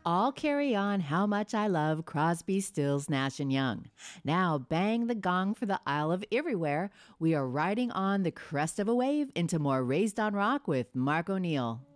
I'll carry on how much I love Crosby, Stills, Nash and Young. Now bang the gong for the Isle of Everywhere. We are riding on the crest of a wave into more Raised on Rock with Mark O'Neill.